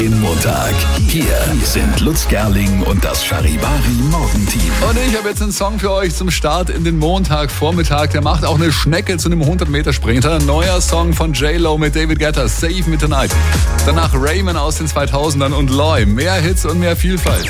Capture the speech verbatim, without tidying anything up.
Den Montag. Hier sind Lutz Gerling und das Charivari Morgenteam. Und ich habe jetzt einen Song für euch zum Start in den Montagvormittag. Der macht auch eine Schnecke zu einem hundert Meter Sprinter. Ein neuer Song von J-Lo mit David Guetta, Save Me Tonight. Danach Raymond aus den zweitausendern und Loy. Mehr Hits und mehr Vielfalt.